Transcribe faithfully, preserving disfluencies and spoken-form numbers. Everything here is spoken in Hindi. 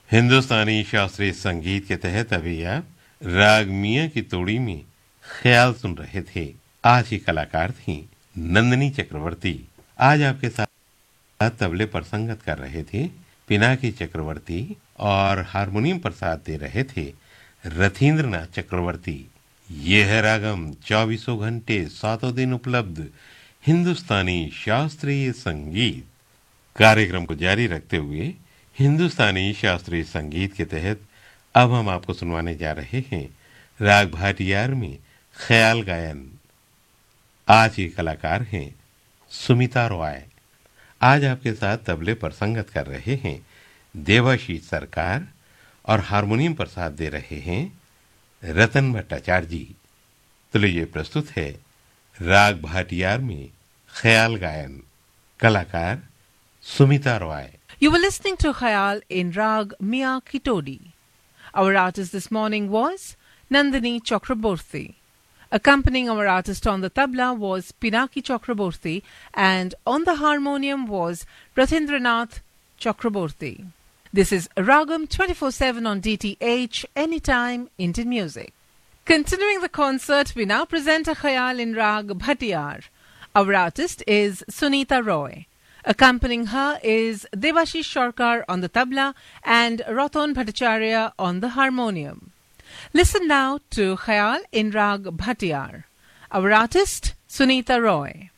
हिंदुस्तानी शास्त्रीय संगीत के तहत अभी आप राग मियां की तोड़ी में ख्याल सुन रहे थे। आज की कलाकार थी नंदिनी चक्रवर्ती। आज आपके साथ तबले पर संगत कर रहे थे पिनाकी चक्रवर्ती और हारमोनियम पर साथ दे रहे थे रथींद्रनाथ चक्रवर्ती। ये है रागम, चौबीसों घंटे सातों दिन उपलब्ध हिंदुस्तानी शास्त्रीय संगीत। कार्यक्रम को जारी रखते हुए हिंदुस्तानी शास्त्रीय संगीत के तहत अब हम आपको सुनवाने जा रहे हैं राग भाटियार में ख्याल गायन। आज के कलाकार हैं सुमिता रॉय। आज आपके साथ तबले पर संगत कर रहे हैं देवाशीष सरकार और हारमोनियम पर साथ दे रहे हैं रतन भट्टाचार्य जी। तो लीजिए प्रस्तुत है राग भाटियार में ख्याल गायन। कलाकार Sumita Roy. You were listening to Khayal in Rag Mia Ki Todi. Our artist this morning was Nandini Chakraborty. Accompanying our artist on the tabla was Pinaki Chakraborty, and on the harmonium was Rathindranath Chakraborty. This is Ragam twenty-four seven on D T H, anytime Indian music. Continuing the concert, we now present a Khayal in Rag Bhatiyar. Our artist is Sunita Roy. Accompanying her is Devashish Sarkar on the tabla and Ratan Bhattacharya on the harmonium. Listen now to Khayal in Rag Bhatiyar. Our artist, Sunita Roy.